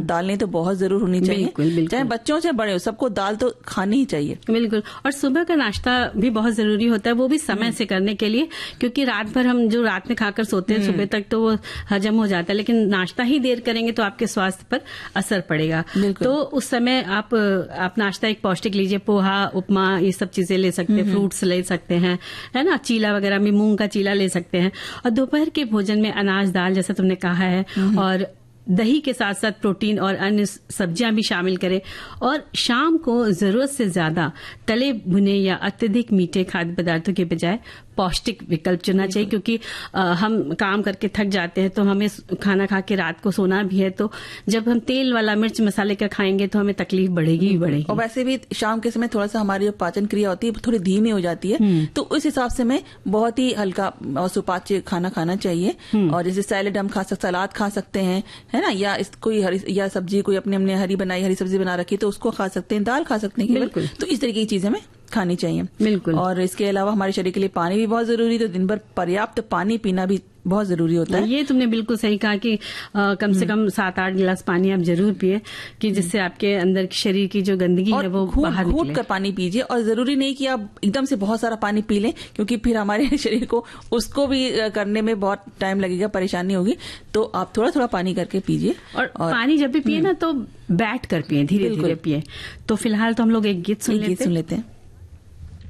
दालें तो बहुत जरूर होनी चाहिए। बिल्कुल। चाहे बच्चों से बड़े हो, सबको दाल तो खानी ही चाहिए। बिल्कुल। और सुबह का नाश्ता भी बहुत जरूरी होता है, वो भी समय से करने के लिए, क्योंकि रात भर हम जो रात में खाकर सोते हैं सुबह तक तो वो हजम हो जाता है, लेकिन नाश्ता ही देर करेंगे तो आपके स्वास्थ्य पर असर पड़ेगा। तो उस समय आप नाश्ता एक पौष्टिक लीजिए, पोहा, उपमा, ये सब चीजें ले सकते हैं, फ्रूट्स ले सकते हैं, है ना, चीला वगैरह में मूंग का चीला ले सकते हैं। और दोपहर के भोजन में अनाज, दाल, जैसा तुमने कहा है, और दही के साथ साथ प्रोटीन और अन्य सब्जियां भी शामिल करें। और शाम को जरूरत से ज्यादा तले भुने या अत्यधिक मीठे खाद्य पदार्थों के बजाय पौष्टिक विकल्प चुनना चाहिए, क्योंकि हम काम करके थक जाते हैं तो हमें खाना खा के रात को सोना भी है, तो जब हम तेल वाला, मिर्च मसाले का खाएंगे तो हमें तकलीफ बढ़ेगी ही बढ़ेगी। और वैसे भी शाम के समय थोड़ा सा हमारी जो पाचन क्रिया होती है थोड़ी धीमी हो जाती है, तो उस हिसाब से हमें बहुत ही हल्का और सुपाच्य खाना खाना चाहिए। और जैसे सैलेड हम सलाद खा सकते हैं, है ना, या कोई हरी या सब्जी, कोई अपने हरी सब्जी बना रखी तो उसको खा सकते हैं, दाल खा सकते हैं, तो इस तरीके की चीजें हमें खानी चाहिए। बिल्कुल। और इसके अलावा हमारे शरीर के लिए पानी भी बहुत जरूरी है, तो दिन भर पर्याप्त पानी पीना भी बहुत जरूरी होता है। ये तुमने बिल्कुल सही कहा कि कम से कम 7-8 गिलास पानी आप जरूर पिए, कि जिससे आपके अंदर की शरीर की जो गंदगी है वो बाहर निकले। घूट कर पानी पीजिए, और जरूरी नहीं कि आप एकदम से बहुत सारा पानी पी लें, क्योंकि फिर हमारे शरीर को उसको भी करने में बहुत टाइम लगेगा, परेशानी होगी। तो आप थोड़ा थोड़ा पानी करके पीजिए। और पानी जब भी पिए ना तो बैठ कर पिए, धीरे धीरे पिए। तो फिलहाल तो हम लोग एक गीत सुन लेते हैं।